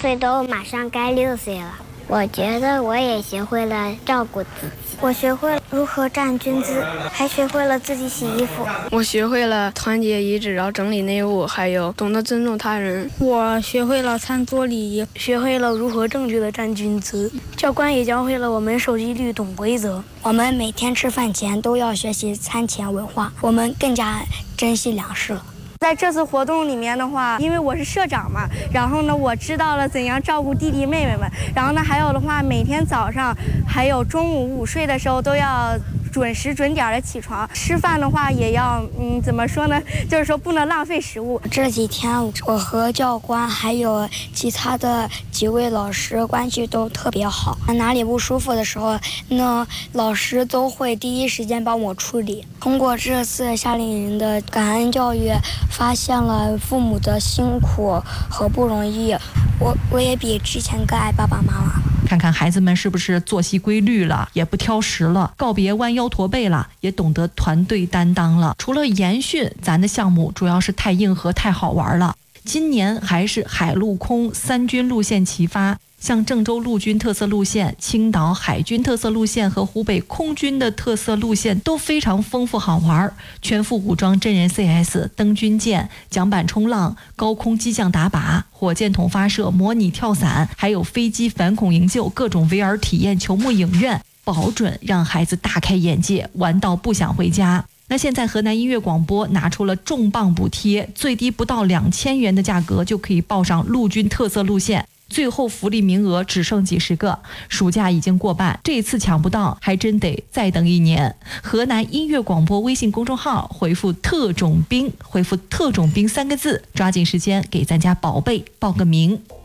岁都马上该6岁了。我觉得我也学会了照顾自己，我学会了如何站军姿，还学会了自己洗衣服。 我学会了团结一致，然后整理内务，还有懂得尊重他人。 我学会了餐桌礼仪，学会了如何正确的站军姿。教官也教会了我们守纪律、懂规则。 我们每天吃饭前都要学习餐前文化，我们更加珍惜粮食了。 在这次活动里面的话，因为我是社长嘛，然后呢，我知道了怎样照顾弟弟妹妹们。然后呢，还有的话，每天早上还有中午午睡的时候都要准时准点的起床。吃饭的话也要，怎么说呢？就是说不能浪费食物。 这几天我和教官还有其他的几位老师关系都特别好，哪里不舒服的时候，那老师都会第一时间帮我处理。通过这次夏令营的感恩教育，发现了父母的辛苦和不容易，我也比之前更爱爸爸妈妈。 看看孩子们是不是作息规律了，也不挑食了，告别弯腰驼背了，也懂得团队担当了。除了研训，咱的项目主要是太硬核太好玩了。今年还是海陆空3军路线齐发，像郑州陆军特色路线、青岛海军特色路线和湖北空军的特色路线都非常丰富好玩，全副武装真人 CS、登军舰、桨板冲浪、高空机降打靶、火箭筒发射、模拟跳伞，还有飞机反恐营救，各种 VR 体验球幕影院，保准让孩子大开眼界，玩到不想回家。那现在河南音乐广播拿出了重磅补贴，最低不到2000元的价格就可以报上陆军特色路线，最后福利名额只剩几十个，暑假已经过半，这次抢不到还真得再等1年。河南音乐广播微信公众号回复特种兵，回复特种兵3个字，抓紧时间给咱家宝贝报个名。